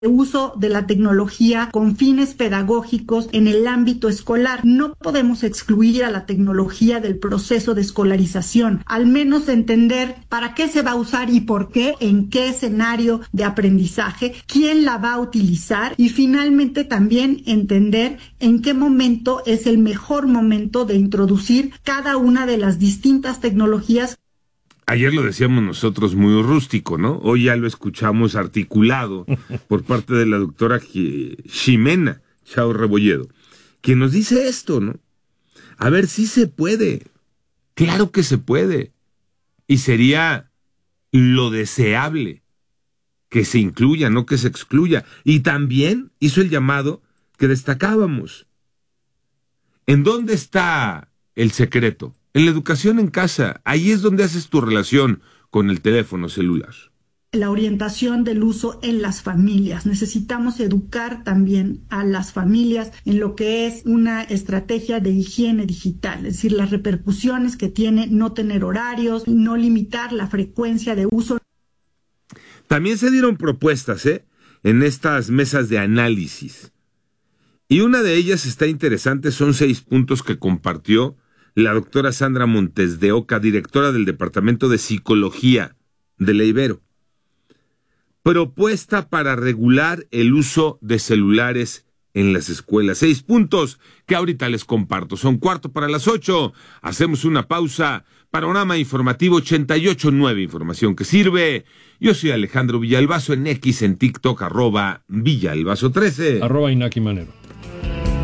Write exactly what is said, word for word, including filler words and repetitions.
uso de la tecnología con fines pedagógicos en el ámbito escolar. No podemos excluir a la tecnología del proceso de escolarización, al menos entender para qué se va a usar y por qué, en qué escenario de aprendizaje, quién la va a utilizar y finalmente también entender en qué momento es el mejor momento de introducir cada una de las distintas tecnologías. Ayer lo decíamos nosotros muy rústico, ¿no? Hoy ya lo escuchamos articulado por parte de la doctora Ximena Chao Rebolledo, quien nos dice esto, ¿no? A ver, sí se puede. Claro que se puede. Y sería lo deseable que se incluya, no que se excluya. Y también hizo el llamado que destacábamos. ¿En dónde está el secreto? En la educación en casa, ahí es donde haces tu relación con el teléfono celular. La orientación del uso en las familias. Necesitamos educar también a las familias en lo que es una estrategia de higiene digital, es decir, las repercusiones que tiene no tener horarios, no limitar la frecuencia de uso. También se dieron propuestas, ¿eh? En estas mesas de análisis. Y una de ellas está interesante, son seis puntos que compartió la doctora Sandra Montes de Oca, directora del Departamento de Psicología de la Ibero. Propuesta para regular el uso de celulares en las escuelas. Seis puntos que ahorita les comparto. Son cuarto para las ocho. Hacemos una pausa. Panorama Informativo ochenta y ocho punto nueve. Información que sirve. Yo soy Alejandro Villalbazo en X, en TikTok, arroba Villalbazo trece. Arroba Inaki Manero.